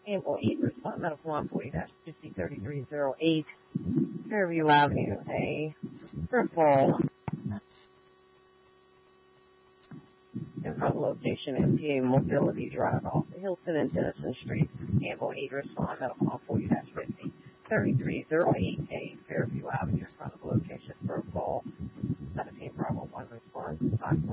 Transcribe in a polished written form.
Campbell 8, respond medical on 40-503308, Fairview Avenue, a triple. In front location at PA Mobility Drive off the Hilton and Denison Street. Campbell 8, respond medical on 40-503308, a Fairview Avenue, in front of location for a call. 17 Bravo 1 response.